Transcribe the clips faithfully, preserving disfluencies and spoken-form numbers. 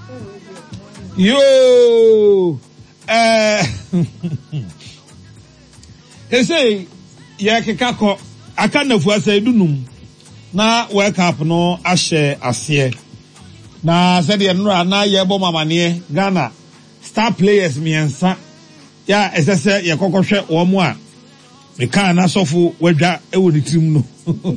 Yo, eh, he say, yeah, kekako, I can't know what say dunum. Na wake up no ashe asye. Na said the nra na yebo mama nie Ghana star players miensa. Ya esese ye kokohwe wo mo a. Me kan na sofo wadwa e wo ni tim no.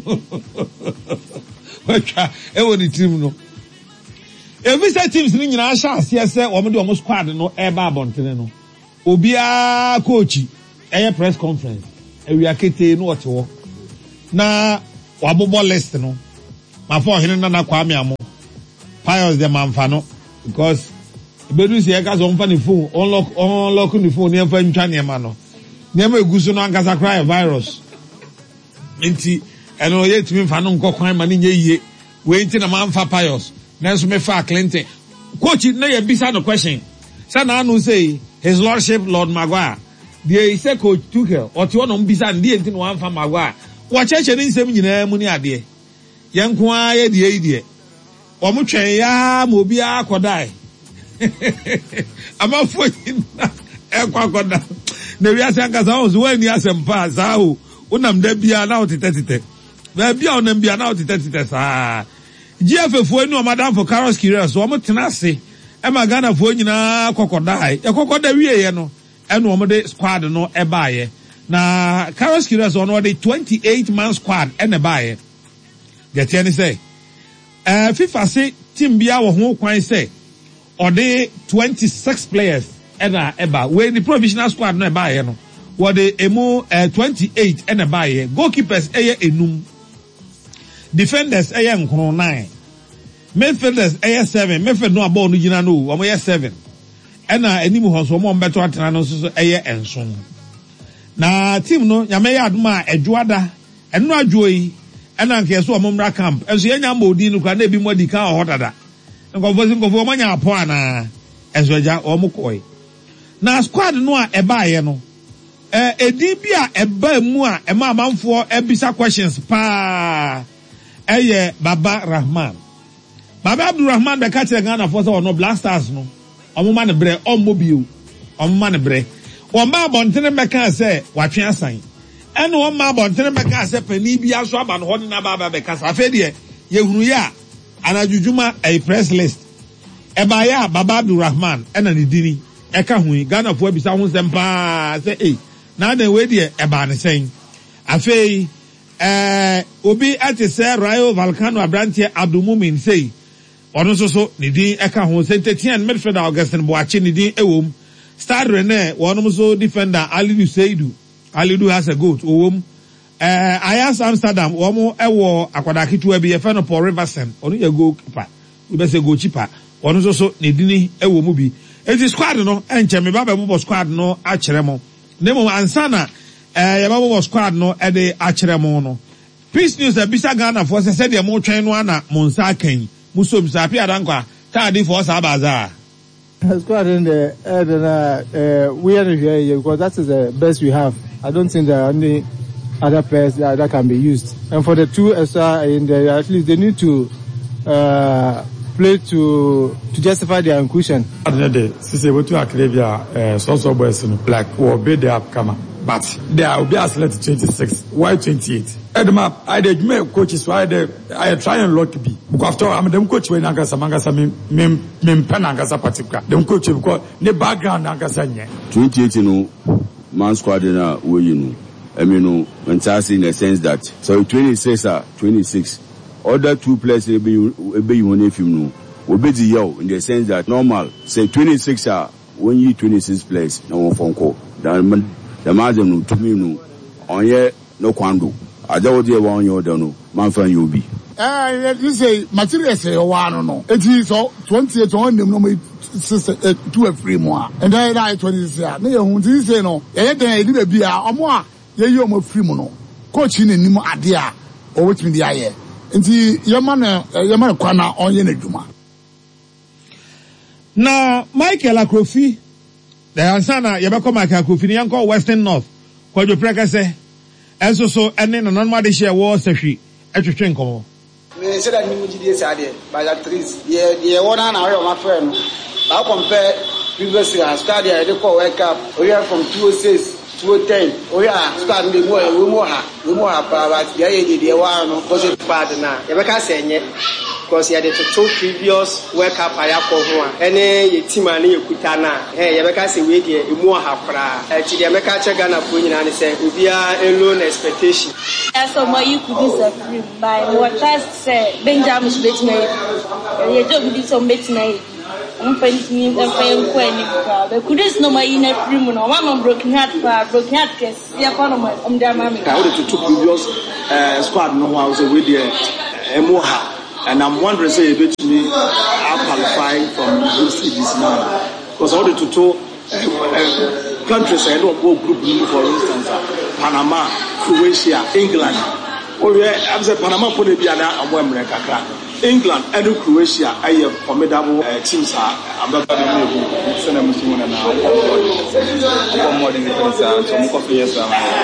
Wadwa e wo ni tim no. Every set teams ni nyina sha asye se wo mo de wo squad no e ba abontene no. Obi a coach e press conference. E wi akete no wote wo. Na wabobo list no mafo hene na na kwa me amo pious the manfa no because bedu se e ka so mfa ni phone unlock unlock ni phone e fa ntwa ne ma no ne ma eguso no ankasa cry virus enti eno ye timi mfa no nkokwan ma ne nye yie we enti na manfa pious na so me fa Clinton coach na ye bisa no question say na anu say his lordship Lord Maguire they say coach Tuchel or ti wono bisa ndi enti no manfa Maguire wacheche ni nsem nyina mu ni ade yenko a ye die die omo twen ya ma obi akodai amafo nyina ekwakoda na wi ase ankasa o so wani asempa za o unam da bia na otetetete ba bia onam bia na otetetete sa G F F fo ni o madam for Carlos Queiroz omo tena ase e ma Ghana fo nyina kokodai e kokoda wie ye no e no omo de squad no e baaye na Carlos Queiroz on the twenty-eight man squad and a buy. Get any say? Uh, FIFA say team bia wo ho kwan say or the twenty-six players and a eba when the provisional squad no buy no. What the emo uh, twenty-eight and a buy. Goalkeepers eye enum. Defenders eye nkono nine. Midfielders eye seven. Midfield no abo no gina no. Omo eye seven. And na enimu ho so mo mbeto atena no so eye enson. Na team no nyame ya aduma edwoada eno adwo yi ena nke so omumra camp enso yenya mbodi no kwa na ebi modi ka hodada nkofo si nkofo manya apo ana enso ja omukoi na squad no a eba ye no eh edi bi a eba mu a ema amanfo ebisa questions pa eye Baba Rahman Baba Abdulrahman be ka kire Ghana for so no Black Stars no omuma ne bre ommobio omuma ne bre one ma bontene meka say watwe asan ene one ma bontene meka say pani bia so aba no ho na baba be kasa afa de ye hunu ya anajujuma a press list e ba ya Baba Abdulrahman ena ne dini e ka hu Ghana fo abisa ho sempa say eh na na we de e ba ne sen afa eh obi ate say Rayo Vallecano Abrantie Abdulmumin say ono so so ne din e ka ho Saint-Etienne midfielder Augustin Boache ne din e wom Star Rene, one of so defender, Alidu Seidu. Alidu has a goat. Owum. Uh, Ajax Amsterdam, one more ewo, Akwadaki to be a fan of Paul Riverson. Only a goalkeeper. We best go cheaper. One of so, Nidini, ewo mubi. It is squad no, and Chemi Baba Mubo squad no, Achremo. Nemo Ansana, uh, Yababo squad no, at the Achremo no. Peace news, a Bisa Ghana for the said more train one, Monsa Ken, Musum Sapi Adankwa, Tadi for Sabaza. Squad in the uh, uh, we are here because that is the best we have. I don't think there are any other players that, that can be used. And for the two extra in there, at least they need to uh, play to to justify their inclusion. Since we to Akrevia, so so boys in black or be the upcomer, but they will be as late twenty-six. Why twenty-eight? Edma, I did make coaches why they I try and lock be. Because after I'm them coach when Angasa Mangasa me me me pen Angasa particular. Them coach because the background Angasa nye. twenty-eight no man squad na we you know. I mean no fantastic in the sense that so twenty-six are twenty-six. Other two players will be will be you if you know. Will be the yo in the sense that normal say twenty-six are when you twenty-six players no one phone call. The the madam no to me no on here no kwando. I don't know what you don't man fan you be. Eh, you say material say one no. It is so twenty-eight on them no me sister two a free more. And then I twenty-six. Na you hu say no. Eh den e di be a omo a ye yi omo free mu no. Coach ni nim ade a o wetimi di aye. Nti yema na yema na kwa na onye na dwuma. Na Michael Akrofi the ansana yebeko Michael Akrofi ni yanko Western North. Kwajo preka se enso so ene na normal de share wo sehwi etwetwe nkomo. me say that new G D S are there by that trees. Yeah, yeah, one and hour my friend. I compare previous year, start there, they call World Cup. We are from two oh six, two oh ten. We are starting the more, we more, we more, but yeah, the one was it bad now. You can't say it because you had the two previous World Cup. I have for any team and you could na. Hey, you can't say we get more hapra. Actually, I can't check on a point and say we are a loan expectation. As of what you could disagree by what I say, Benjamin Smith made. You don't do some bits made. I'm painting and paying quite but could this no my inner room no one on broken heart for broken heart case yeah one of my um their mammy. I would to two previous uh squad no I was with the Emoha and I'm wondering say a bit to me I qualify from this now because I wanted to two countries I don't go group for instance Panama, Croatia, England. Oh yeah, I'm saying Panama for the Biana and Wemre Kakra. England and Croatia are formidable uh, teams. I'm not going to send them to one now. More than the years.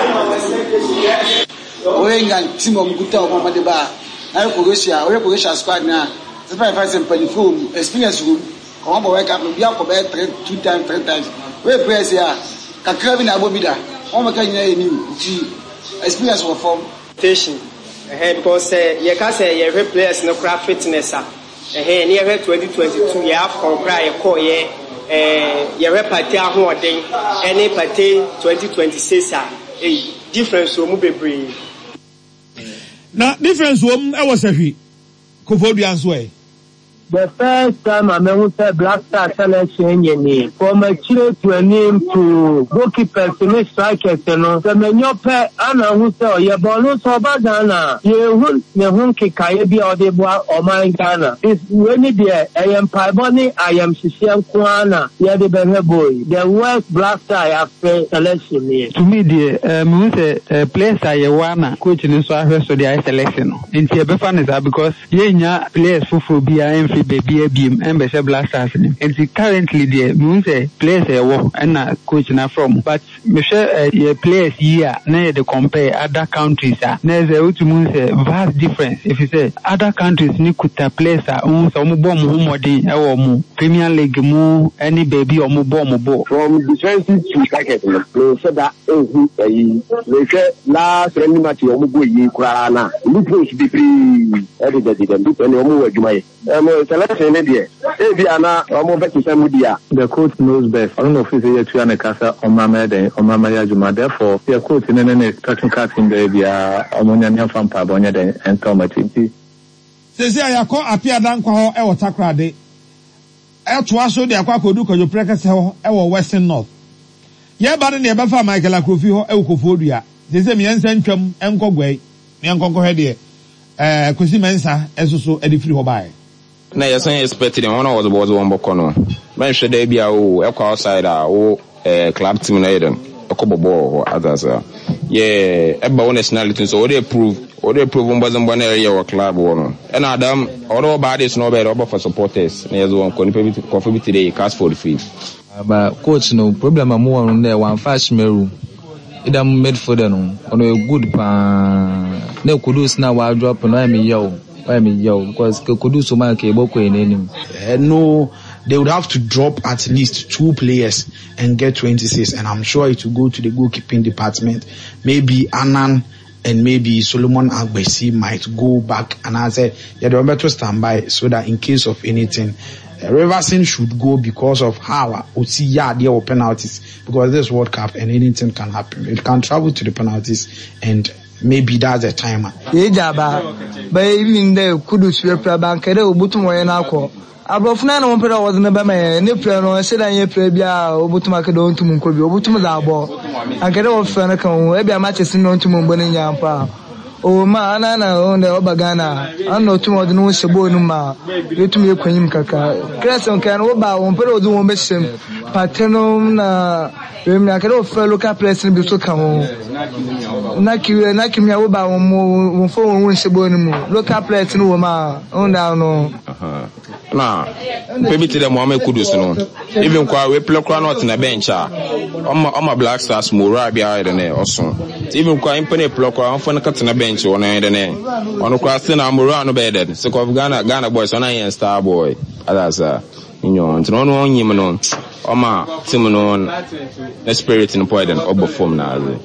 England team of Guta of Madeba. I Croatia, or Croatia squad now. The five and Pelifoom experience room. Come on, wake up, we are three, two times, three times. Where press here? Kakravin Abobida. Oh my God, you experience of form. Station. Because you can say you have players no craft fitness. Eh, near twenty twenty-two, you have cry a call ye. Eh, you have party a hoarding. Any party twenty twenty-six. A difference will move be. Now, difference will I was a he. Covodian's way. The first time I met the Black Star selection, you from a chile to a name to goalkeepers and strikers, you know, the Menyope, Anna, who say, you're bonus or Badana, you won't, you won't kick Kayabi or the bois or my Ghana. It's really there. I am Piboni, I am Sisian Kwana, you're the Benhe boy. The worst Black Star after selection. To me, the um, uh, place I want coach in the so the selection. In Tiabefan is that because you players who be a baby a beam and be blasters and currently the means a place a walk and a coach na from but me share a place here near the compare other countries are there's a means a vast difference if you say other countries ni kuta place are um so mo bomb humodi e wo mu Premier League mu any baby or mo bomb bo from defensive to target no so that ehu eh we share last friendly match o mo go yi kura na lu push be free everybody dem do any o mo adwuma yi um selection in there. The coach knows best. I don't know if he's here to an casa or Mama Day or Mama Yajuma. Therefore, the coach in any technical team there be a Omonian from Pabonia and Tomati. Say, I call Apia Danko or Takrade. El Tuaso de Aquacoduco, your precursor, our Western North. Yeah, but in the Bafa Michael Acrofio, Elcofodia. They say me and Centrum and Cogway, Yanko Hedia, uh, Cosimensa, as also Eddie Free na yesan expected one was was one bokono man should dey bia o e kwa outside a o eh club team na eden e ko bobo others yeah e ba nationality so they prove or they prove on bazan bana area wa club wono and adam all about this no be over for supporters na yeso on contribute contribute today cast for the field but coach no problem am one there one fast meru idam midfielder no on a good pa na kudus na wa drop no am yo because no, they would have to drop at least two players and get twenty-six, and I'm sure it will go to the goalkeeping department. Maybe Anan and maybe Solomon Agbesi might go back, and I said, yeah, they better stand by so that in case of anything, uh, Reversing should go because of how Otiya there were penalties, because this World Cup and anything can happen. It can travel to the penalties and maybe that's the timer. Yeah, but even the Kudus Repra Bank, they will put more in alcohol. Abrofna no mpera was never me ne pra no se dan ye pra bia obutuma ka don tum nko bi obutum za abo ankere wo fa na kan e bia matches no tum mbo ne nyampa o ma ana na on de obagana an no tum odno wo sebo nu ma yetum ye kwanyim kaka kreson kan wo ba wo mpera odu wo besem pateno na we me akere wo fa local press bi so kan wo na kiwe na kimya wo ba wo wo fo wo sebo nu mu local press no wo ma on da no na maybe to the Mohamed Kudus no even kwa we play kwa not na bench ah on my Black Stars more bia there na oso even kwa impone block on for na bench on the name. On the cross na Amuro no bedded. So of Ghana Ghana boys on a star boy. That's uh you know, and no one you know. Oma Timonon the spirit in point and oberform now.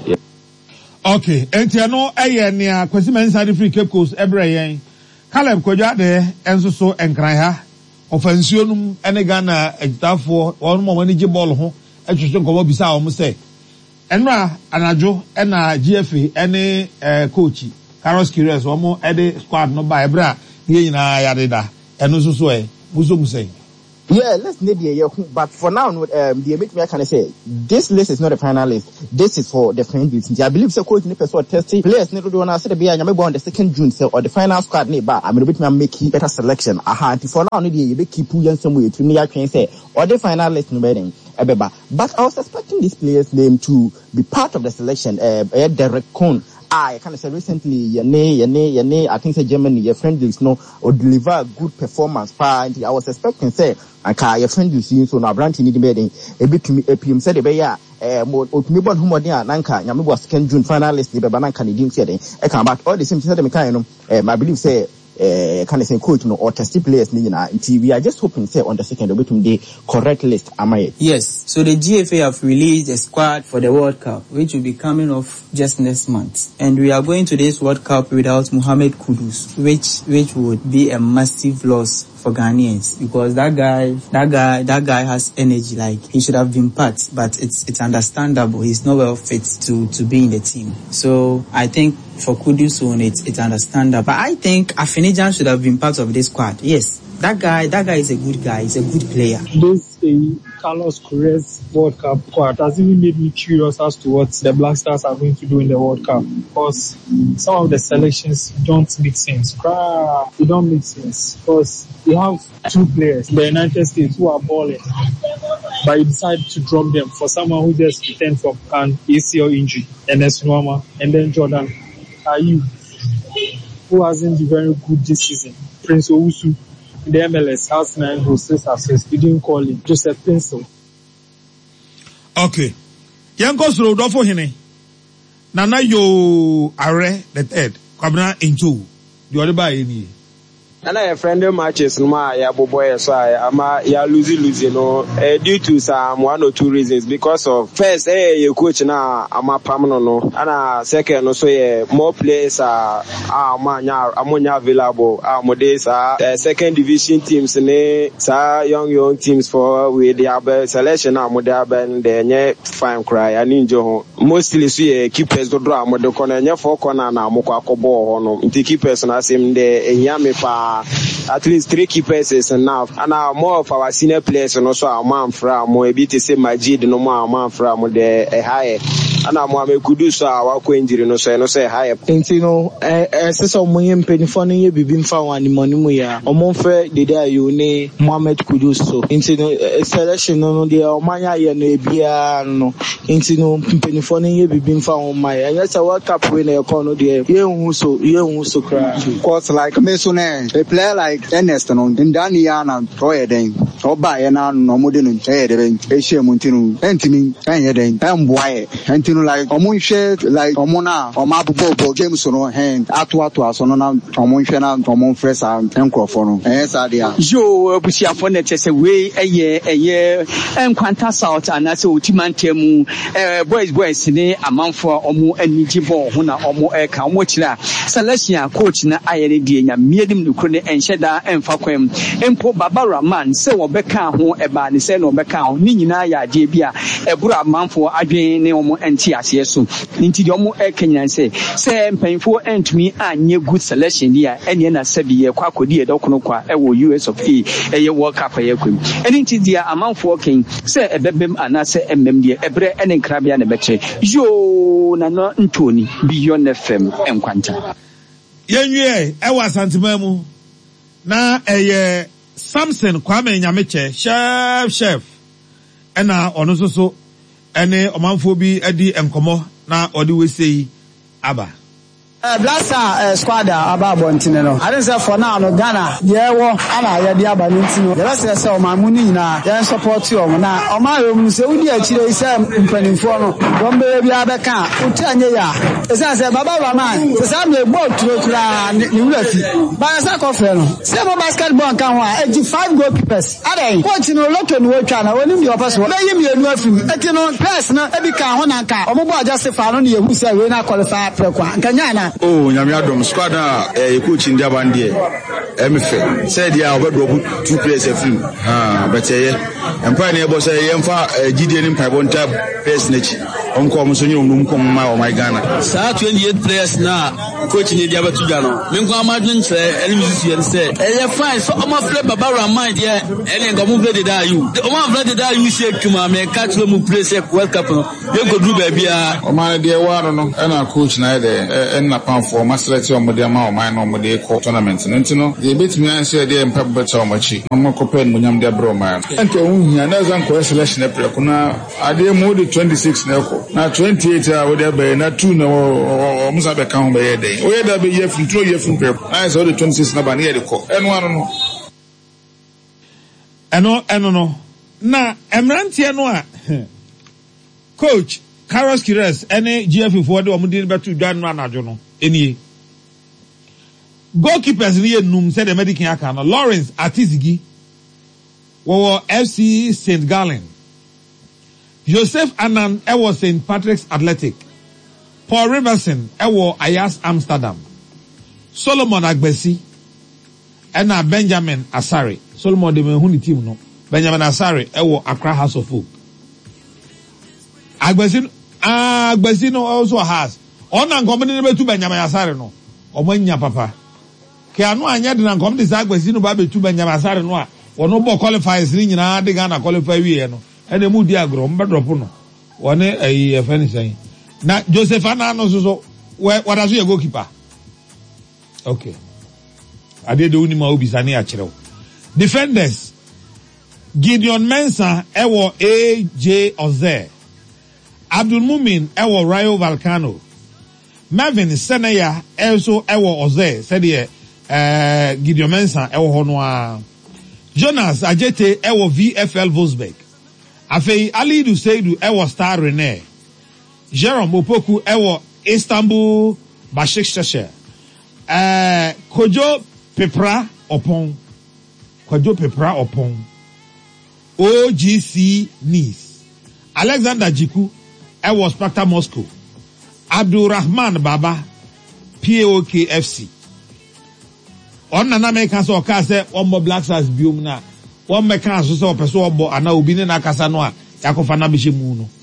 Okay, entiano eye nia kwesi inside free Cape Coast every yen. Caleb Koja de enso so enkran ha. Offensuo num ene Ghana agitafo won mo mani je ball ho atwetwe nkomo bisa o mo say. Enra anajo ena G F A ene eh coach Carlos Queiroz o mo e de squad no ba ebra ye nyina ya de da. Eno so so e buzo mu say. Yeah, let's need the year, but for now, um, the make me I can say this list is not a final list. This is for the friendlies. I believe the coach need to test players. Need to do na say the be anya on the second June so or the final squad need ba. I'm going to make better selection. Aha, for now, need the be keep you some way to me. I can say or the final list no better. But I was expecting this player's name to be part of the selection. Uh, Derek Cohn. I kind of say recently, Yane, Yane, Yane, I think say Germany, your friend is no, or deliver a good performance. I was expecting say, I your friend you see, so now Branty need meeting a bit to me, a P M said, eh, more, or me born who Nanka, Yamu was second June finalist, the Banana didn't say, I come back all the same said, I believe say, uh, can I say coach no or testy players nina until we are just hoping say on the second of the correct list. Am I? Yes. So the G F A have released a squad for the World Cup, which will be coming off just next month, and we are going to this World Cup without Mohamed Kudus, which which would be a massive loss for Ghanaians, because that guy, that guy, that guy has energy. Like he should have been part, but it's it's understandable. He's not well fit to to be in the team. So I think for Kudus, it's it's understandable. But I think Afinijan should have been part of this squad. Yes, that guy, that guy is a good guy. He's a good player. This uh, Carlos Queiroz World Cup squad has even made me curious as to what the Black Stars are going to do in the World Cup, because some of the selections don't make sense. They don't make sense because you have two players, the United States, who are balling, but you decide to drop them for someone who just returned from an A C L injury, and then Swama, and then Jordan Ayew, who hasn't been very good this season. Prince Owusu, the M L S has nine goals, six assists. We didn't call him. Joseph Pencil. Okay. Yanko Sro for hine. Nana yo are the third. Kwabena into. You are by any. And I friend matches no ma ya boboy so I ama ya lose lose no uh, due to some one or two reasons. Because of first eh your coach na ama pamno no and uh, second no so yeah more players are ah amanya amonya available ah models are uh, second division teams ne sa young young teams for with the selection na model ben de fine cry and injo mostly so yeah keepers do draw model corner nya for corner na amokwa akobo ho no nti keepers na sem de ehia me pa at least three keepers is enough. And now more of our senior players and also our man from more able to say Majid no more man from the higher. And now more could do so our injury no say no say higher. And you know, as some money penny funny be been found and money muya. Or more fair the day you ne Mohamed Kudus so. Into no selection no the Omaya ya no bia no. Into no penny funny be been found my. And yes, a World Cup winner kono the ye who so ye who so cry. Cause like Mason player like Ernest no Ndaniana toye den oba ye na no mo de no nche de ben e hye mu ntinu entimi enye den emboaye entinu like omo nhwe like omo na omo abobo James no hand ato ato aso no na omo nhwe na omo fresh and enkrofo no eh sa dia yo abusiafo na chese we eye eye enkwanta south anase otimantemu eh boys boys ni amanfo omo aniji ball ho na omo e ka omo kira selection coach na ayere die nya miedim nukro ne enhyeda emfa kwam empo babara man se wo beka ho eba ne se no beka ho ni nyina ya ade bia ebura amanfo adwen ne omo enti ase so nti de omo e kenyan se se mpanfo entumi anye good selection dia ene na sabi ye kwa kodi e dokono kwa e wo U S of A eye World Cup ye kwam ene nti dia amanfo ken se ebebem anase emmem dia ebre ene nkrabia ne beche yo na no ntoni beyond F M enkwanta yenwie e wa santimamu na eye Samson Kwame Nyameche chef chef ena ono soso ene omanfo bi adi enkomo na odi wesei aba Uh, Blaster uh, squad about Bontino. I don't say for now, no Ghana, yeah, well, Anna, yeah, the Abanintino. The rest of the my money now, yeah, support you. Now, my room, so we actually say, Penny Fono, one baby, Abaka, Utanya, as I said, Baba Raman, the Samuel boat to the by a sack of fellow. Seven basketball can eighty-five goalkeepers. Are they watching a lot of work? I want your person. Let him be a new film. Let you know, person, every car, one car, or mobile justify only who say we're not qualified. Kanyana. Oh, Yamiadom squad, a coach in Jabandia. M F said, yeah, we're two players a film. Ah, but and Pioneer was a Yamfa, Gideon in Pibon Tab, Face Niche, Uncle Musonio, Mumcom, or my Ghana. Sir, twenty-eight players now, coaching in Diabatugano. Minko Martin said, and musician said, eh, fine, so I'm a flip about mind, yeah, and then go move the die you. The one blooded die you say, Kuma, may catch them who place a World Cup. You could do baby. Oh, my dear, and our coach neither, and a pound for Master on Modiama or mine on Modia tournaments. And you know, they beat me and said, dear Papa Tomachi, I'm a copen when I'm their bro, man. And to whom another selection of Precuna, I dare more than twenty-six Nelco. Now twenty-eight hours, there be not two no or Musabe count by a day. Where there be here from two years from Prep. I saw the twenty-six number near the court. And one. And no, and no. Now, Emrantianoa, coach, Carlos Kires, any G F for the Omudin Batu Jan Ranajono, any goalkeepers near Num said the medical account, Lawrence Atizigi, or F C Saint Gallen, Joseph Annan, Ewo Saint Patrick's Athletic, Paul Riverson, Ewo Ayas Amsterdam, Solomon Agbesi, and Benjamin Asari, Solomon de Mehuni team, no, Benjamin Asari, Ewo Accra House of Folk. Agbesi, ah, Agbesi no also has. On and company number two Benjamin Asari no, or when ya papa. Kiano anya de na come this Agbesi no babe two Benjamin Asari no. Or no more qualifiers in na de Ghana qualify we no. And the mood diagro, but drop no. One a funny saying. Now Joseph Anano so what does your goalkeeper? Okay. I did the Unima Ubisani Achero. Defenders Gideon Mensah, Ewo A J Oze, Abdul Mumin, Ewo Rayo Volcano, Marvin Senaya, also Ewo Oze, said here, uh, Gideon Mensah, Ewo Honwa, Jonas Ajete, Ewo V F L Wolfsburg, Afei Ali Duseidu, Ewo Star Rene, Jerome Opoku, Ewo Istanbul Bashikshasher, uh, Kojo Pepra Opon, Kojo Pepra Opon, O G C Nice, Alexander Jiku, Ewo Sparta Moscow, Abdul Rahman Baba, P A O K F C. On an American so say one more Black Stars biom na one mekan so so person obo ana obi ne na kasa no a yakofa na behye mu no.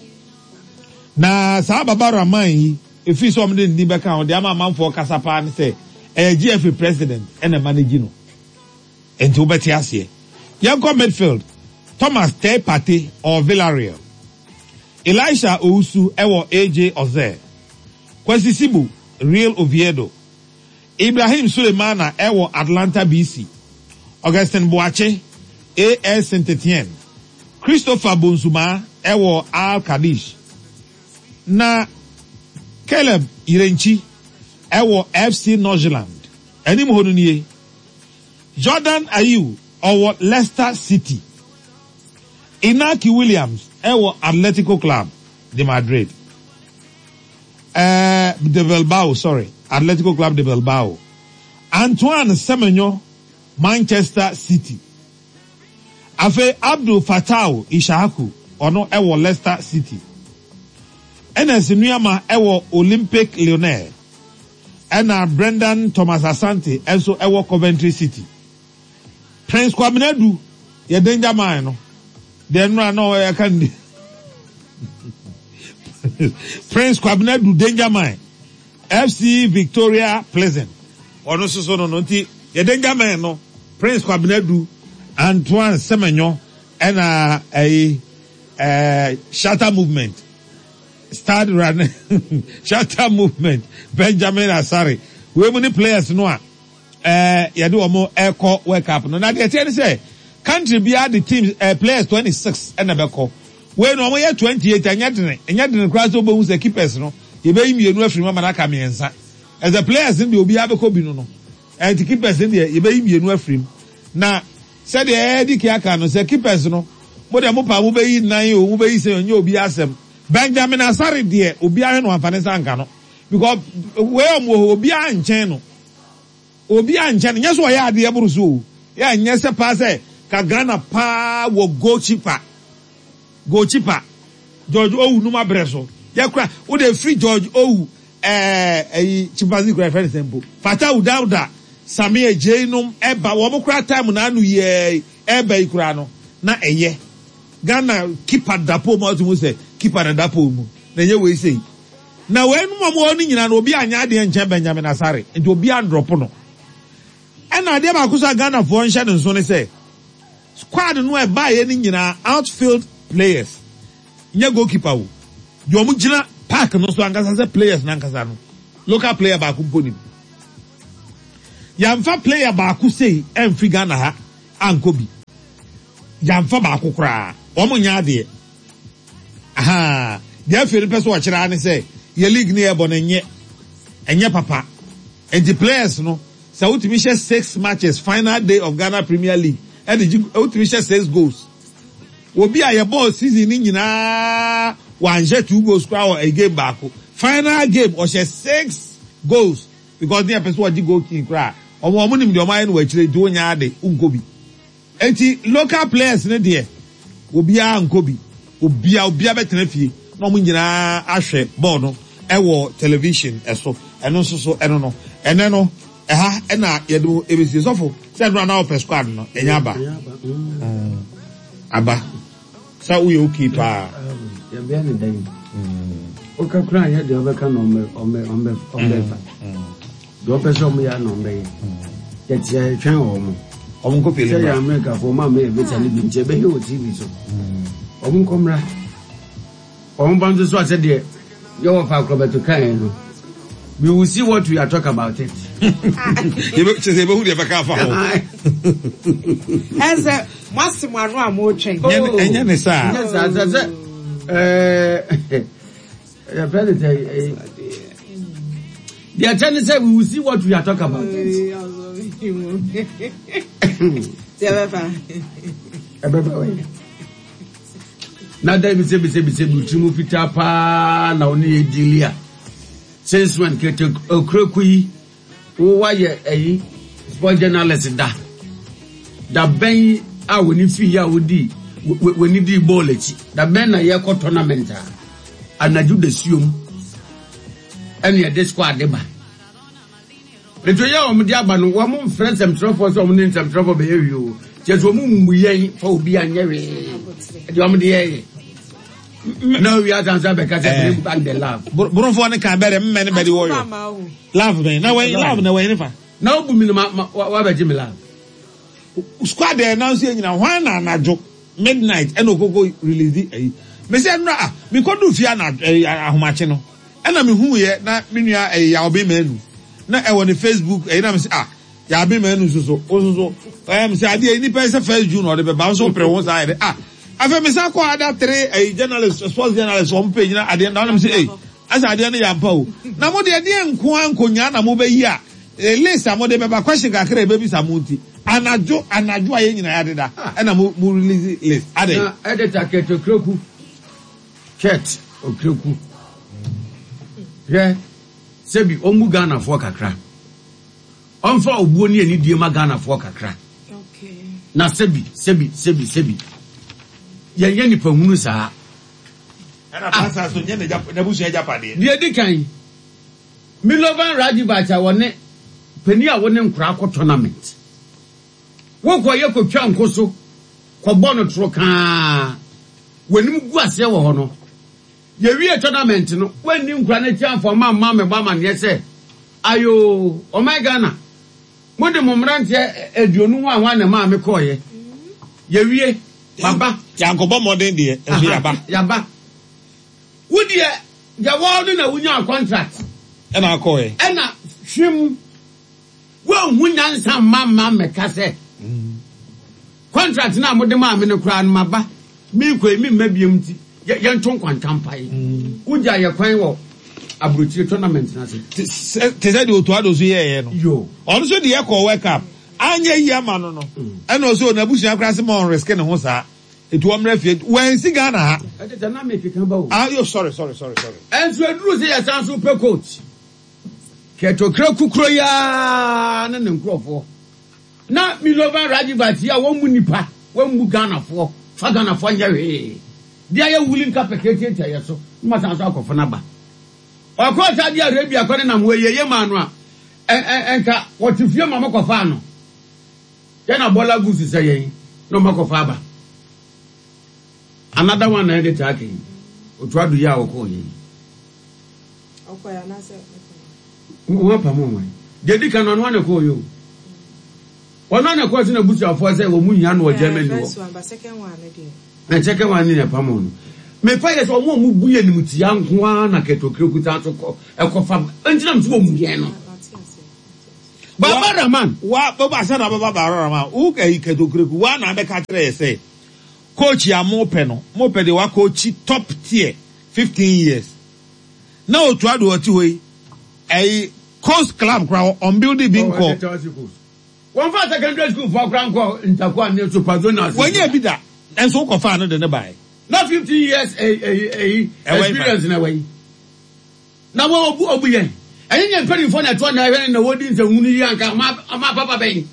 Na sa Baba Rahman yi efi so omde ndi beka on de ama manfo kasa pa ne say eh G F A president and a manager no. Enti obeti ase. Yanko midfield Thomas Tay Partey or Villarreal. Elisha Ousu Ewo A J Oze. Kwesi Sibu Real Oviedo. Ibrahim Sulemana Ewo Atlanta B C. Augustin Boache A S Saint-Etienne. Christopher Bonsuma Ewo Al Kadish. Na Caleb Irenchi Ewo F C Northland. Eni mohonuniye. Jordan Ayew Ewo Leicester City. Inaki Williams Ewo Atletico Club de Madrid. Uh, de Bilbao, sorry. Atletico Club de Bilbao. Antoine Semenyo, Manchester City. Afe Abdul Fatau Ishaku, ono Ewo Leicester City. Enes Nuyama Ewo Olympic Lyonnais. Ena Brendan Thomas Asante, also Ewo Coventry City. Prince Kwamenedu, ye danger man, no. Then no, no, I can. Prince Kwamenedu danger man. F C Victoria Pleasant. Ono so so no no nti ye danger man no. Prince Kwamenedu, Antoine Semenyo, and uh, a uh, Shatter Movement. Start run Shatter Movement. Benjamin Asari. We many players no. Uh, you do a more echo wake up. No, now they tell you say country be the teams uh, players twenty-six and a beko. We no we twenty-eight and yet and yet the cross over who's the keepers no. You be me no free mama na ka miensa. as a players in the obi abeko bi no no and the keepers in there you be mienu afrim na said the Eddie Kiaka no say keepers no mo de mo pa mo be yi nan o mo be yi say onye obi asem Benjamin Asare there obi ahwe no amfane sanka no because we mo obi anchen no obi anchen nya so ya ade eburu so ya nya se pa say ka Ghana pa wo goalkeeper goalkeeper George Owu numa breso ya kra wo de free George Owu eh eh chimpazi kra friend simple Fata Udauda Sami Ejeinum eba wo mo kra time na anu ye eba ikura no na eye Ghana keeper dapo mo to say keeper na dapo mu na ye we say na we nu mo oni nyina na obi anya de nche Benjamin Asare nti obi androp no e na de ba kusa Ghana for nche no so ne say squad no e ba ye ni nyina outfield players nye goalkeeper wo yo mu gina park no so angasa say players na angasa no local player ba ku mponi yamfa player ba ku say emfi Ghana ha ankobi yamfa ba ku kra omo nya de aha de afiri peso wa kira ne say ye league ne e bo nenye enye papa and the players no say ultimate six matches final day of Ghana Premier League and the ultimate six goals obi aye ball season ni nyina one jet two goals kwa a game back final game or six goals because the person what goal king kra omo omo nim de omo aye no wa kire do nya ade unkobi enti local players ne de obi a unkobi obi a obi a betena fie no omo nyina ahwe ball no e wo television eso eno so so eno no ene no e ha e na ye do e be si sofo se no na open squad no enya ba aba sa uye uki pa ya be ani dai o ka kura ya de obeka no me ome ome ome fa do pese omo ya no me ya ti ya twan o mo omo ko pele ya America for ma me be tani bi nche be he o T V so omo ko mra omo banzo so ase de you fa club to kan no we will see what we are talking about it you be say be who dey baka fa as a massimo anu amo twen enya ne sa yes as as eh ya pele dey the attorney said we will see what we are talking about it na dai bi se bi se bi se bi trimu fita pa na oni edilia since when kete okrokuyi wo wa ye eyi sport journalist da da ben a woni fi ya wodi woni di ball echi da ben na ye ko tournament a anaju de siom ene de squad de ba reto ya o mdi aba no wo mo friends them trofo so mo ni them trofo be yewi o jeso mo mu yen fa obi anyewe de o mdi ye no we are answer because they back the love bro for ne ka bere me ne bedi wo yo love me na we love na we ne fa na obu mi ma wa ba ji me love squad there now say nyina hwan na anajo midnight e no gogo release eh me say no ah me ko do fia na ahomache no e na me hu ye na me nua eh ya obi manu na e won Facebook eh na me say ah ya obi manu so so so so eh me say ade ni pese first June or the ba so pre won side ah afa me say ko ada three eh journalist sports journalist on page na ade na me say eh asa ade na ya mpa o na mo de ade enko ankonya na mo be yi a list amode be ba question kakra be bi samunti anajo anajo aye nyina ya deda e na mo release list ade na editor keto kroku chat okroku yeah sebi omu Ghana for kakra onfa obuo ni ani die ma Ghana for kakra okay na sebi sebi sebi sebi ye ye ni pahunu saa ana pasa so nye na busu ya japade die di kan Milovan Rajivacha wone peni a wone nkura ko tournament wo ko ye ko twa nkoso ko bono tro ka wanim gu ase wo ho no ye wie tournament no wani nkura na tia for ma ma me ba ma ne se ayo o my Ghana mo de mo mrante aduonu ho anwa na ma me ko ye ye wie baba yankobo modern de e yaba yaba wudi ya wo na wunya contract e na ko ye e na hwim wo hunya nsa mama me ka se contract na mo de ma me ne kura no maba mi ko mi mabiem ti ye nton kwantampai wuja ye kwan wo abrochire tournament na se te say the otuado so ye no yo on so the Echo World Cup anya yi ama no no and also na busu akra se mo risk ne ho sa etu omra fie wen si Ghana ha e de na make kan ba o ah yo sorry sorry sorry sorry and so eduru say ya san so pe coach keto kra kukuro ya na ne nkrofo na Milovan Rajivati ya won mu nipa won mu Ghana fo fa Ghana fo nya we dia ya wulin ka pekete tia yeso ma san so akofo na ba ọkọ Saudi Arabia kọ na mo yeye ma no a enka wotifie ma makofa no ye na bola gusi say yen no makofa ba another one na dey take otuado ya okọ yen okọ ya na se wo pa mo wan dedi kan no na ko yo wona na ko ti na busu afọ say wo mu nya no Germany wo first one but second one na dey na second one ni pa mo no me fa yes omo mu buye ni mutia nko na ketokre kuta to ko ekofa entina mtu omu ye no Baba Rahman wa baba sana Baba Rahman u ka ketokre ku wa na be ka kire say coach ya mo pe no mo pe de wa coach top tier fifteen years na otuado oti we eh coast club crowd on building bin ko one for secondary school for grand ko ntakwa ne super zone when you be that enso ko fa no de ne bai not fifteen years a a a experience na way na wo obu obu yen enye nye peri fo na to na hwe na wodi nse hunu yi anka ma ma papa ben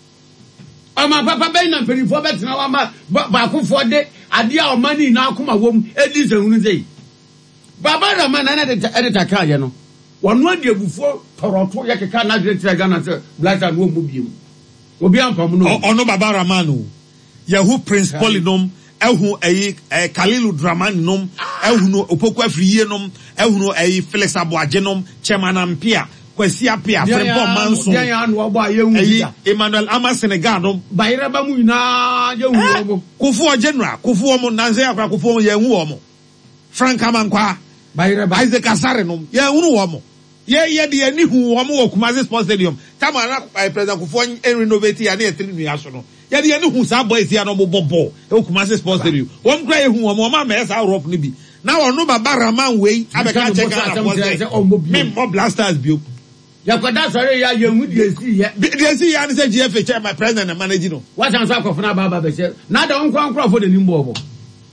ama papa ben na peri fo bet na wa ma ba ko fo de ade a o mani na akoma wom edi nse hunu sei Baba Rahman na na de edita ka ye no wono ade abufo toroto ye keka na de tira Ghana se black and wo mu biem obi ampam no ono Baba Rahman o Yahoo Prince Polynom ehun eyi Kalilu Dramani nom ehun Opoku Afriye nom ehun eyi Felix Aboaje nom Chairman Ampia Kwesi Apia Frempo Manson eyi Emmanuel Ama Senegal nom bayira ba mu ina ye hu omo Kufuor General Kufuor mo nanze akwa Kufuor ye hu omo Frank Amankwa bayira ba Isaac Asare nom ye hu omo ye ye de ni hu omo wo Kumasi Sports Stadium tamara President Kufuor en renovate ya na e three nu aso no ya de ni hu sa boys ya no bobo e Kumasi Sports Stadium won kra ye hu omo ma me sa Europe ni bi na wono Baba Rahman we abeka check out me mo Blasters bio yakwada sare ya ye hu de si ye de si ya ni say G F A chairman president and manager no what am so akofuna baba be say na da nkwa nkwa for the nimbo obo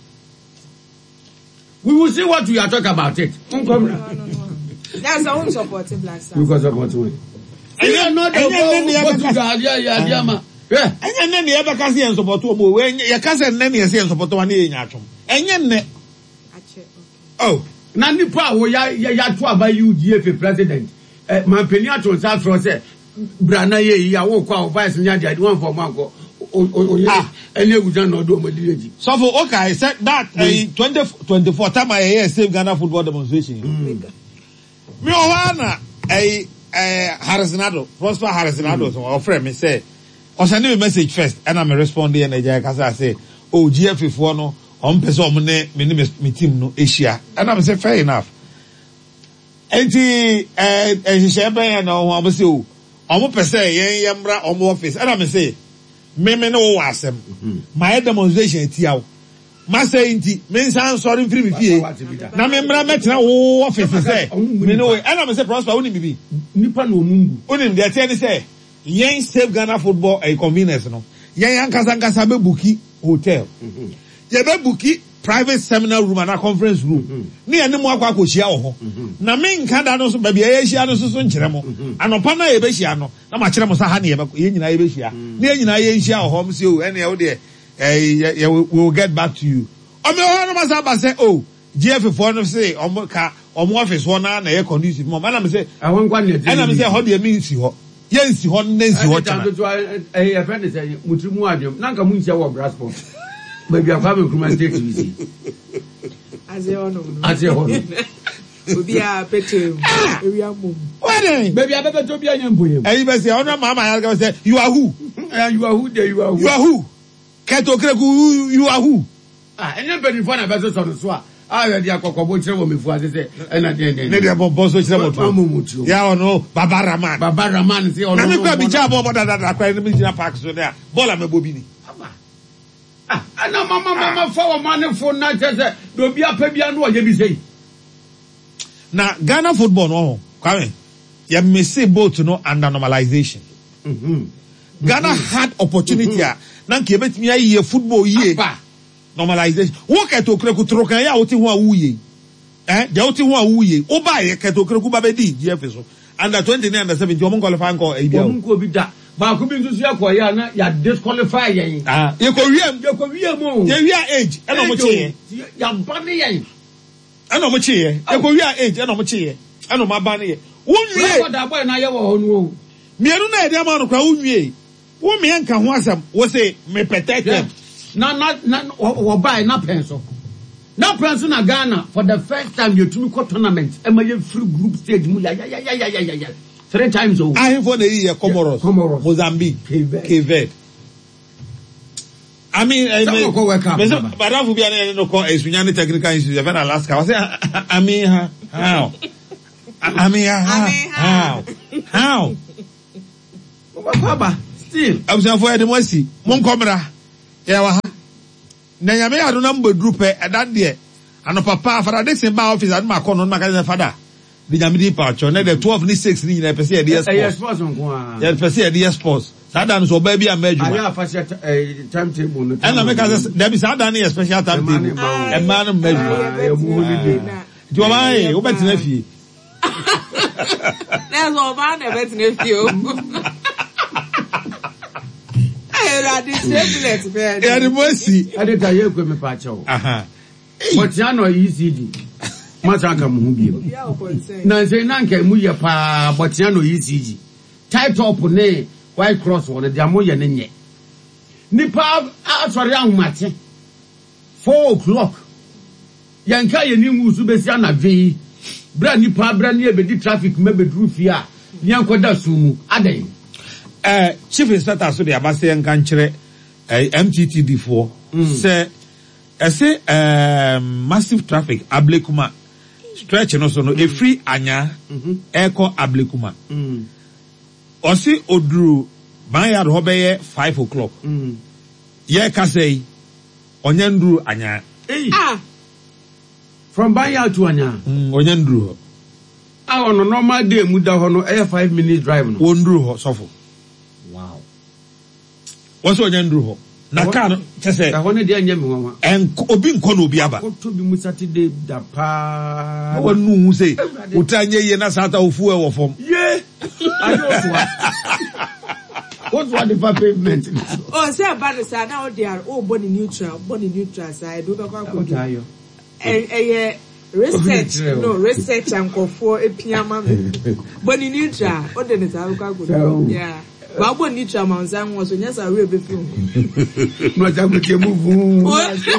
we will see what we are talking about it that's our own support Black Stars because support we and you know the what to ga ya ya ya ma eh enye nne ne ya beka se en support obo we ya ka se nne ne se en support wa na ye nya atwom enye nne ache oh na nipa wo ya ya to aba U G F A president eh man peni ato sa tro se brana ye ya wo kwa vice nya dia one for man ko ah ene gujan no do modility so for okay I said that in twenty twenty-four time I hear save Ghana football demonstration me o wana eh eh Harrisonado Prosper Harrisonado so our friend me say o send me message first and I'm responding and I can say oh G F A for no on person o me me team no Asia and I'm say fair enough enti eh eh she ben na o am say o omo pese yen yemra omo office and I'm say me me no wasem my demonstration tiaw ma say nti me nsan sorry free me fie na me mra metena wo office say me no and I'm say Prosper woni bibi nipa no mungu woni de tie ni say yen save Ghana football a convenience no yen ankasa ankasa be booki hotel ye be booki private seminar room and a conference room ni ene mo akwa akohia wo ho na me nka da no so ba bia ye hia no so so nkire mo anopa na ye be hia no na ma kire mo sa ha ne ye be ye nyina ye be hia ni ye nyina ye hia wo ho mo se o ene ye wo de eh we will get back to you o me ho no ma sa ba say oh G F for no say o mo ka o mo office ho na na ye conducive mo na me say awon kwa ne na me say ho de me nsi ho ye nsi ho na nsi ho tana eh eh friend say mutrimu adwom na nka mu nsi wo Brasport baby afa me kuma take easy aze ono aze ono obi a petem ewi amom why baby abebe to bi anya mboyem eh be say ono mama ya go say you are who you are who there you are who you are who keto kreku you are who ah enye bedi fo na be so so so ah ya dia kokobo kire wo mefu ase se ena den den ne dia bo so kire moto ya ono Baba Rahman Baba Rahman say ono na me kwa bi cha bo bo da da kwa ni mi park so there bola me bobi ni ah ana mama mama fa wo man fo na che se do bia pa bia no ye bi sei Now Ghana football no come. You may say both no under normalization. Mm-hmm. Ghana mm-hmm. had opportunity. Now ke bet me ye football ye normalization. Wo ke to kreku trokan ya oti ho awuye. Eh, de oti ho awuye. Oba ye ke to kreku ba be di G F so. Under twenty-nine under seventy omo qualify ko e bia. Omo ko bi da. Ba ko bi nso ya ko ya na ya disqualify yen. Ah, ye ko wiem, ye ko wiem o. Ye wi age, e no mo che. Ya ba ne yen. E no mo che. Ye ko wi age, e no mo che. E no ma ba ne ye. Wonwie. What that boy na ye wo ho no. Mieru na e dey ma no kwa wonwie. Wo me nka ho asam, wo say me protect. Na na na wo buy na penso. Na penso na Ghana for the first time you to go tournament. E ma ye free group stage mu ya ya ya ya ya ya ya. Three times over. I for the year Comoros, Comoros, Mozambique, Cape Verde. I mean, I mean, but that would be an no call a Sunyani Technical Institute of Alaska. I say, I mean, how? I mean, how? How? Papa, still. I was for the mercy. Mon camera. Yeah, Nayame, I don't number group at that day. And papa, for a Dixon bar office at my corner, my father. The Jamidi Pacho, the twelve ni six ni na pese the sports. Yeah, pese the sports. Sadan so baby a major. I have a timetable. And I make us there be Sadan a special timetable. A man of major. Do I? Who bet nephew? There's no man a bet nephew. I had this tablet. Yeah, the mercy. I did a year with me, Pacho. Aha. What's your no easy? Mataka muhubio. Na nse na nke mu ye pa botia no E C G. Tight up ne white cross one dia mo ye ne nye. Nipa asori ahumate. four o'clock. Yanka ye ni musu besi anave. Bra nipa bra ne be di traffic me be dru fia. Yankoda sumu adan. Eh chief inspector so de abase yanka nkire M T T D four say I say um, massive traffic Ablekuma stretch no so no e free anya eko Ablekuma osi odru ban yard ho beye five o'clock ye ka say onyandru anya ah from ban yard to anya onyandru ho ah on normal day mu da ho no e five minutes drive no wondru ho sofo wow what's onyandru ho na ka no chese da ho ne dia nyame ho en obi nko na obi aba ko to bi mu Saturday da pa wonu hu say utanye ye na sata ofu e wo fom ye ayo so what's what the pavement oh say about the side now they are oh body neutral body neutral side do be kwa ko eh eh research no research and ko for epiama body neutral o de ne ta kwa ko yeah ba bo neutral man zan wo so nya sa we be film no ja ko ke move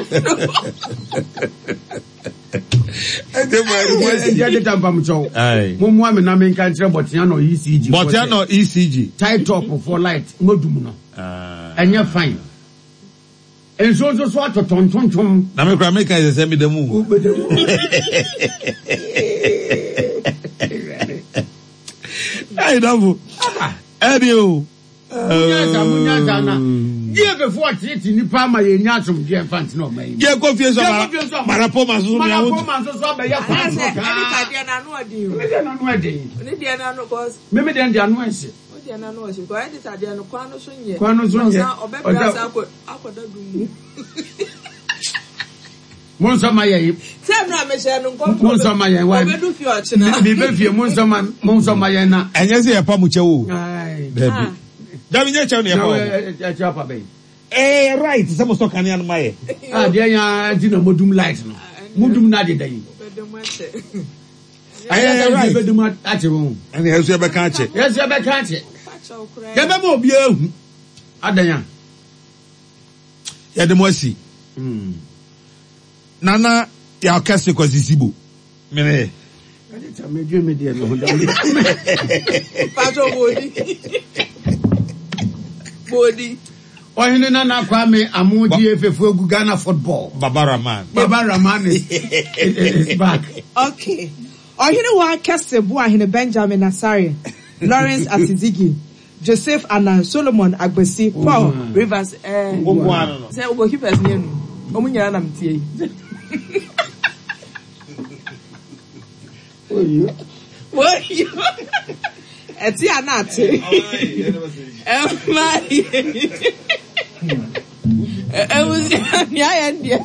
ede mo ede ya de tampa mcho mo mo ame na me kan kire botia no E C G botia no E C G tight up for light modum no ah enya fine enso so so atotontonton na me kra me kan se me demu ai davu Edio. Munyasa munyasa na. Ye before titi ni pa ma ye nyatum je infant no mai. Ye ko fie so marapo maso me awu. Marapo maso so ba ye fa. Ani ka dia na no adi. Me dia na no adi. Ni dia na no cause. Me me dia dia no ense. O dia na no ense. Ko adi ta dia no kwa no so nye. Kwa no so nye. Obe bra sa ko akoda dum. Monsa ma ye. Sem na me she no nko. Monsa ma ye wa. Obe du fie o china. Me be fie monsa ma monsa ma ye na. Enye se ye pa mu che wo. Ai. Baby. Dabi nye che no ye pa. Eh che pa be. Eh right, se mo so kan ya no ma ye. Ah dia ya ti na modum light no. Modum na de dai. Eh right. Be dum a che wo. Ene yesu be kan che. Yesu be kan che. Ye be mo obi ehu. Adanya. Ya de mo asi. Mm. Nana ya kase ko zisibo. Mene. Ade ta me dwe me de no ho da. Pato body. Body. Ohene Nana Kwame Amuji efefu egu Ghana football. Baba Rahman. Baba Rahman is, is back. Okay. Ohene wa kase bu ahene Benjamin Asare, Lawrence Atizigi, Joseph Anna, Solomon Agbesi, Paul oh, Rivers eh Ogwano. Say ogo keepers ne nu. Omu nyara na mtie. What you? Eti anate. Emma. Eh was ya ya.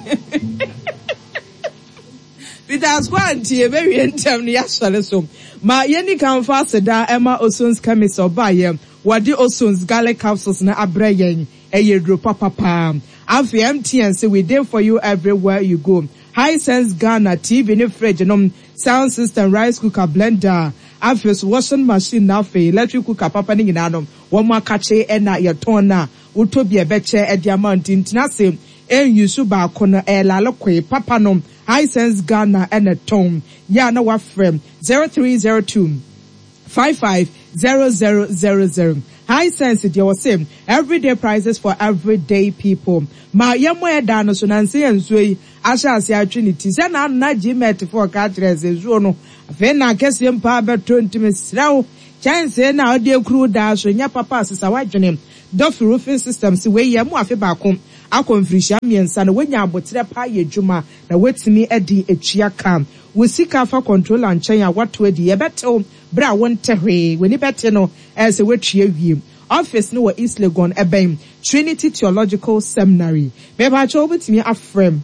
Peter Squad tie very entem ne yasole so. Ma yeni kan fa seda Emma Osons chemist obaye. Wadi Osons garlic capsules na abrayen. Eye dro papa pam. Afi M T N say we there for you everywhere you go. High Sense Ghana T V ne fridge no sound system rice cooker blender. Afi washing machine na fe electric cooker papa ni nyina no. Wo ma kache e na ye ton na utobi e beche e di amount ntina se en yusu ba kono e la lokwe papa no. High Sense Ghana and a tone. Ya na wa frame zero three zero two five five zero zero zero zero. High Sense it was same. Everyday prices for everyday people. Ma yemo e dano so nanse ensui asha asia trinity. Se na na gmet for catches ezuo no. Afi na kese mpa beto ntime srawo. Chance na odi ekuru da so nya papa asesa wadwene. Dofi roofing system si we yemo afi baako. Akonfrisha miensa na wenya abotre pa ye dwuma na wetimi edi etua kam. We sika fa control and chen ya wato edi ye beto bra wonte hwe weni bete no as a wetua wiem. Office no wa East Legon ebem Trinity Theological Seminary. Beba cho betimi afrem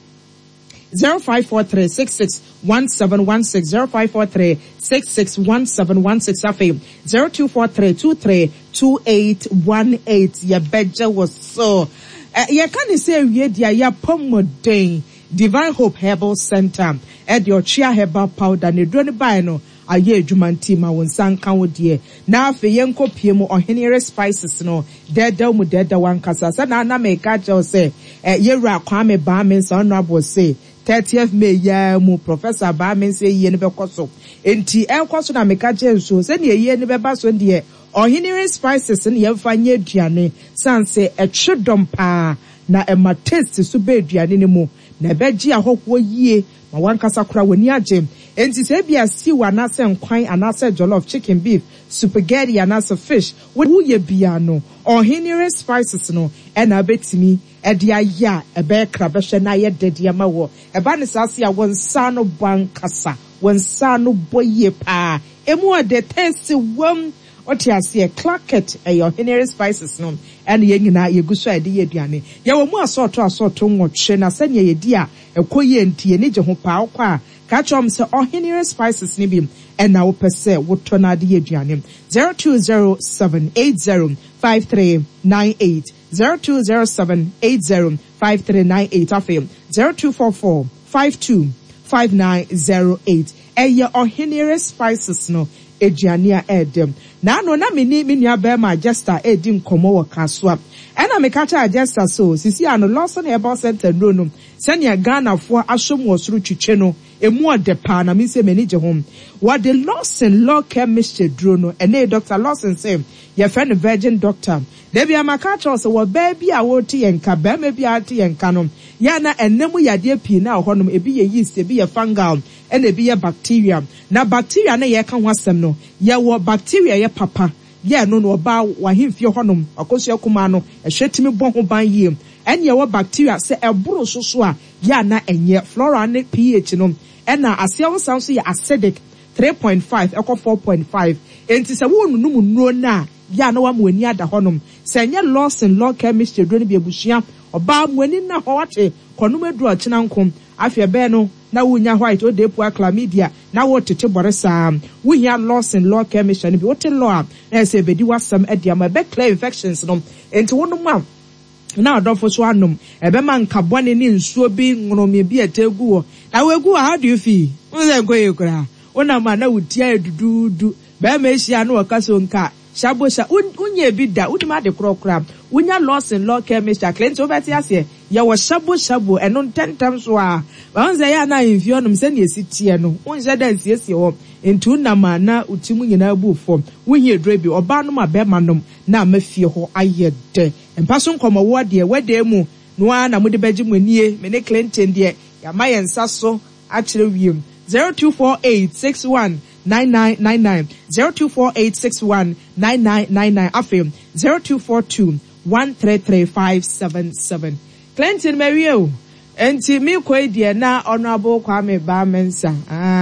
zero five four three six six one seven one six zero five four three six six one seven one six afi zero two four three two three two eight one eight. Ye beja was so Uh, ye can say we dia ya pomoden Divine Hope Herbal Center at your chia herbal powder ne drone by no aye adwumanti ma won sanka wo de na afi yenko piemu ohenere spices no deda mu deda wan kasa sa na na make a tell say eh yewura kwame ba men so no abo say thirtieth May ya mu Professor ba men say ye ne be koso enti enkoso na make a tell so say ne ye ne be ba so de ohenere spices ne yemfa nye aduane sanse etwedom pa na ema taste so be aduane ne mu na beji ahokwo yie ma wankasa kura wani agem enti se bia stew anase nkwan anase jollof chicken beef spaghetti anase fish wo ye bia no ohenere spices no e na betimi e dia ya e be kra be hwe na ye dedie ma wo e ba ne sase a wonsa no bankasa wonsa no boye pa emu ade taste wom otiase clacket e your henry spices no and ye nyina ye guso ade ye aduane ye wo mu asoto asoto nwotwe na sanya ye di a ekoye ntie ne je ho pa akwa ka chom se o henry spices ni bi and na wo pese wo to na ade ye aduane zero two zero seven eight zero five three nine eight zero two zero seven eight zero five three nine eight afem zero two four four five two five nine zero eight e ye o henry spices no Ejiania Edem. Na no na mini mini abema Jester Edim Komo wa kaswa. Ena mekata Jester so sisi ano Lawson Herbal Center no no. Senya Ghana for ashom wasuru chiche no. Emu de pa na mi se meni je home. What the Lawson Law Chemistry drono ene Doctor Lawson say ye friend Virgin Doctor. Debi amakacha so wo baby a wo ti enka ba me bi ati enka no. Ya na enemu yade pi na ho no ebi ye yeast ebi ye fungal ene ebi ye bacteria. Na bacteria na ye ka ho asem no. Ye wo bacteria ye papa. Ye no no ba wa himfie ho no akoso akuma no ehwetimi bo ho ban yie. Enye wo bacteria se eboro soso a ya na enye flora ne pH no. Ena ase wo sound so ye acidic three point five equal four point five. Enti se wo nunu nuro na ya na wa mwani ada honom senye Lawson Law Chemistry do ne bi abusua oba mwani na ho wate konum edu a china nkom afia be no na wunya white o depu chlamydia na wo tete boresa wunya Lawson Law Chemistry ne bi wote law na se bedi wasam ade ama be clear infections no enti wonum a na adofo so anom ebe man kabone ni nsuo bi ngrome bi etegu wo na wegu how do you feel unze koye kura ona ma na wutia edududu be ma ehia na wakaso nka shabosha unye bi da udima de krokra unya Lawson Law Chemistry client over ti ase ye wo shabo shabo eno ten times wa wanze ya na infio no mse na esitie no unje dance esi ho entu na ma na utimu nyina bu fom unye drebi oba no ma be manom na mafie ho ayede empaso nkomo wo de wede mu no na mudi beji mwanie me ne client de ya ma yensa so a kire wiem zero two four eight six one nine nine nine nine zero two four eight six one nine nine nine nine afim zero two four two one three three five seven seven. Clinton Mario enti mi koi die na honorable Kwame Bamensa ah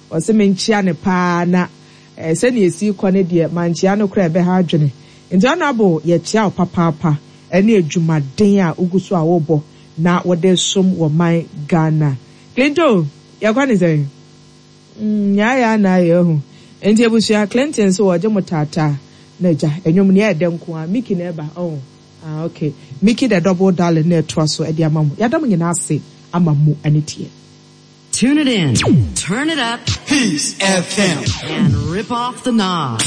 ɔsɛ menkyia ne paa na eh sɛ ne esi kɔ ne de mankyia no kra ebe ha adwene nti honorable ye kyia opapaapa ene adwumaden a uguso a wobo na wode som wo man Ghana Clinton ya kwa ne sɛ mm ya ya na ye hu nti ebusia Clinton so woje mutata na ja enwom ne ede nko a Mickey na eba oh ah okay Mickey the double darling na to so e de amamu ya dam nyina ase amamu anitie. Tune it in, turn it up, Peace F M, and rip off the knob.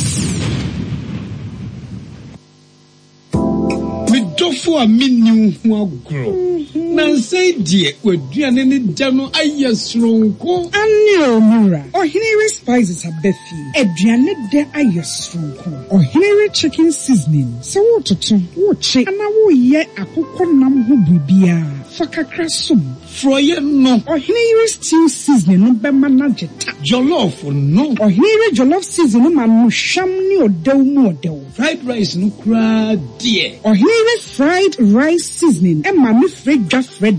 Me dofo a minnu hu agro. Na say die waduane ne da no ayesronko. Ani omura. Ohinere spices abefi. Aduane de ayesronko. Ohinere chicken seasoning. So wototo, wo che, ana wo ye akokɔ nam ho bibia. Fakakra sum. Froye no. Ohinere stew seasoning no be manageta. Jollof no. Ohinere jollof seasoning ma no sham ni odew mu odew. Fried rice no kra die. Ohinere fried rice seasoning e ma me fred Fred